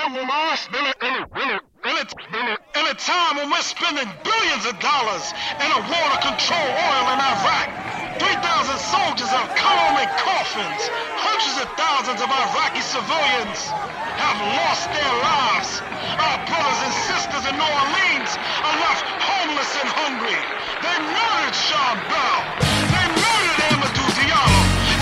In a time when we're spending billions of dollars in a war to control oil in Iraq, 3,000 soldiers have come home in coffins. Hundreds of thousands of Iraqi civilians have lost their lives. Our brothers and sisters in New Orleans are left homeless and hungry. They murdered Sean Bell.